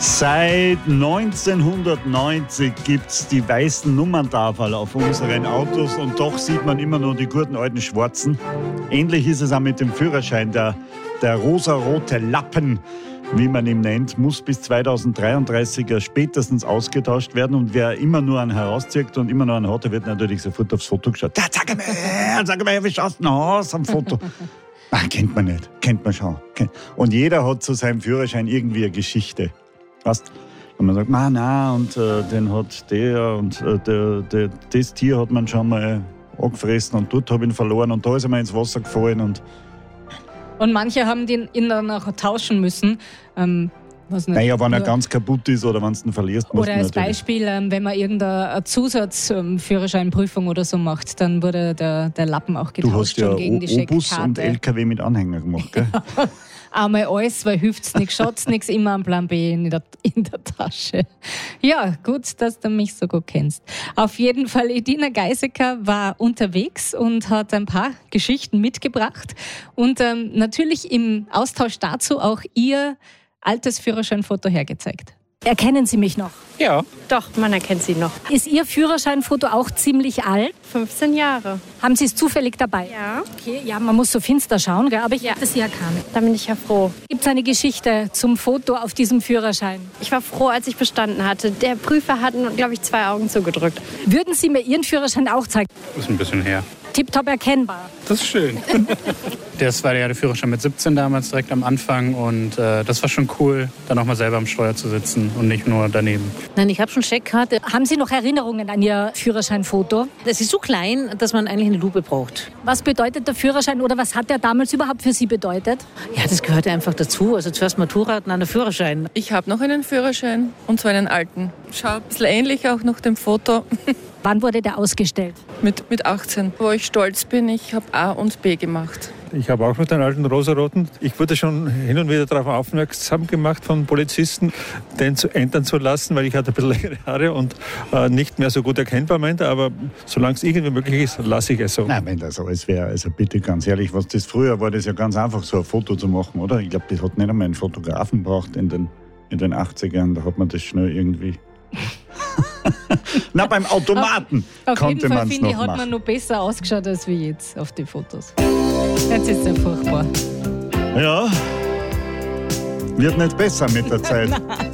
Seit 1990 gibt es die weißen Nummerntafeln auf unseren Autos und doch sieht man immer nur die guten alten Schwarzen. Ähnlich ist es auch mit dem Führerschein. Der rosarote Lappen, wie man ihn nennt, muss bis 2033 spätestens ausgetauscht werden. Und wer immer nur einen herauszieht und immer nur einen hat, der wird natürlich sofort aufs Foto geschaut. Ja, sag mal, wie schaust du denn aus am Foto? Ach, kennt man nicht, kennt man schon. Und jeder hat zu seinem Führerschein irgendwie eine Geschichte. Weißt? Und man sagt, und den hat der und das Tier hat man schon mal angefressen und dort habe ich ihn verloren und da ist er mal ins Wasser gefallen. Und manche haben ihn dann auch tauschen müssen. Naja, wenn er ganz kaputt ist oder wenn du ihn verlierst. Oder als Beispiel, wenn man irgendeine Zusatzführerscheinprüfung oder so macht, dann wurde der Lappen auch getauscht. Du hast ja gegen die Obus Scheckkarte. und LKW mit Anhänger gemacht, gell? Ja. Einmal alles, weil hilft's nichts, schaut's nichts, immer ein Plan B in der Tasche. Ja, gut, dass du mich so gut kennst. Auf jeden Fall, Edina Geisecker war unterwegs und hat ein paar Geschichten mitgebracht und natürlich im Austausch dazu auch ihr altes Führerscheinfoto hergezeigt. Erkennen Sie mich noch? Ja. Doch, man erkennt sie noch. Ist Ihr Führerscheinfoto auch ziemlich alt? 15 Jahre. Haben Sie es zufällig dabei? Ja. Okay, ja, man muss so finster schauen, gell? Aber ich habe Sie erkannt. Da bin ich ja froh. Gibt es eine Geschichte zum Foto auf diesem Führerschein? Ich war froh, als ich bestanden hatte. Der Prüfer hat, glaube ich, 2 Augen zugedrückt. Würden Sie mir Ihren Führerschein auch zeigen? Ist ein bisschen her. Tipptopp erkennbar. Das ist schön. Das war ja der Führerschein mit 17 damals direkt am Anfang und das war schon cool, dann auch mal selber am Steuer zu sitzen und nicht nur daneben. Nein, ich habe schon Scheckkarte. Haben Sie noch Erinnerungen an Ihr Führerscheinfoto? Das ist so klein, dass man eigentlich eine Lupe braucht. Was bedeutet der Führerschein oder was hat der damals überhaupt für Sie bedeutet? Ja, das gehört einfach dazu. Also zuerst Matura und dann der Führerschein. Ich habe noch einen Führerschein und zwar einen alten. Schaut ein bisschen ähnlich auch nach dem Foto. Wann wurde der ausgestellt? Mit 18. Wo ich stolz bin, ich habe A und B gemacht. Ich habe auch noch den alten rosaroten. Ich wurde schon hin und wieder darauf aufmerksam gemacht von Polizisten, den zu ändern zu lassen, weil ich hatte ein bisschen längere Haare und nicht mehr so gut erkennbar meinte. Aber solange es irgendwie möglich ist, lasse ich es so. Nein, wenn das alles wäre, also bitte ganz ehrlich, was das früher war, das ja ganz einfach, so ein Foto zu machen, oder? Ich glaube, das hat nicht einmal einen Fotografen gebraucht in den 80ern. Da hat man das schnell irgendwie... Na, beim Automaten auf konnte man es noch machen. Auf jeden Fall, finde ich, hat man noch besser ausgeschaut als wie jetzt auf den Fotos. Jetzt ist es ja furchtbar. Ja, wird nicht besser mit der Zeit.